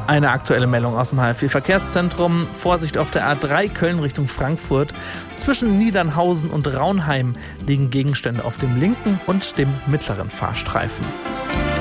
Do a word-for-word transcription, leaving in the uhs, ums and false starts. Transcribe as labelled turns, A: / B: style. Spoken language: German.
A: Eine aktuelle Meldung aus dem H F vier-Verkehrszentrum. Vorsicht auf der A drei Köln Richtung Frankfurt. Zwischen Niedernhausen und Raunheim liegen Gegenstände auf dem linken und dem mittleren Fahrstreifen.